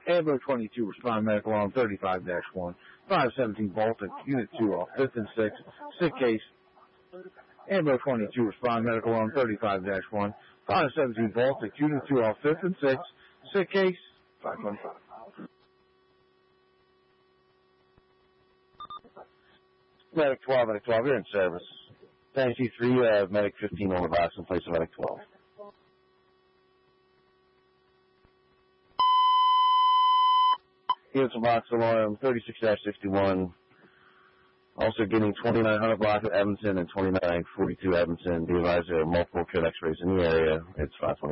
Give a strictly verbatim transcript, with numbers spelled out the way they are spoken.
Amber twenty-two, respond medical on thirty-five dash one. five seventeen Baltic, Unit two, off fifth and sixth. Sick case. Amber twenty-two, respond medical on thirty-five dash one. five seventeen Baltic, Unit two, off fifth and sixth. Sick case. five twenty-five. Medic twelve, Medic twelve, you're in service. Fantasy three, uh, Medic fifteen on the box in place of Medic twelve. Units of box alarm thirty-six dash sixty-one. Also getting twenty-nine hundred block at Evanston and twenty-nine forty-two Evanston. Be advised there are multiple kid x-rays in the area. It's five twenty.